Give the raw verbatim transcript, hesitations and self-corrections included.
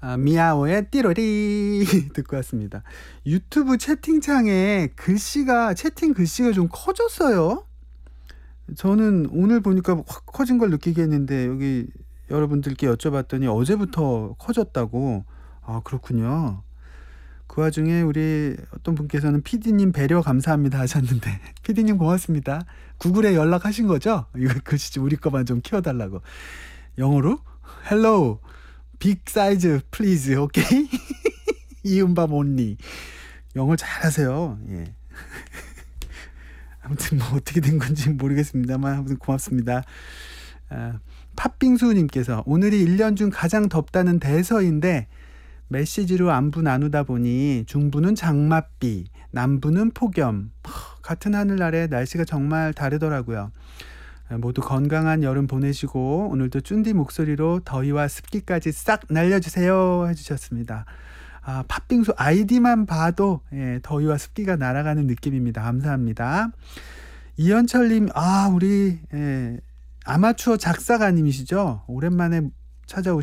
아, 미아오의 띠로리 듣고 왔습니다. 유튜브 채팅창에 글씨가 채팅 글씨가 좀 커졌어요. 저는 오늘 보니까 확 커진 걸 느끼겠는데 여기 여러분들께 여쭤봤더니 어제부터 커졌다고. 아, 그렇군요. 그 와중에 우리 어떤 분께서는 피디님 배려 감사합니다 하셨는데 피디님 고맙습니다. 구글에 연락하신 거죠? 이거 글씨 좀 우리 거만 좀 키워달라고. 영어로? Hello, big size please, 오케이? 이음밥 only. 영어 잘하세요. 예. 아무튼 뭐 어떻게 된 건지 모르겠습니다만 아무튼 고맙습니다. 아, 팥빙수님께서 오늘이 일 년 중 가장 덥다는 대서인데 메시지로 안부 나누다 보니 중부는 장맛비, 남부는 폭염. 같은 하늘 아래 날씨가 정말 다르더라고요. 모두 건강한 여름 보내시고 오늘도 쭌디 목소리로 더위와 습기까지 싹 날려주세요 해주셨습니다. 아, 팥빙수 아이디만 봐도 예, 더위와 습기가 날아가는 느낌입니다. 감사합니다. 이현철님, 아 우리 예, 아마추어 작사가님이시죠? 오랜만에 찾아오셨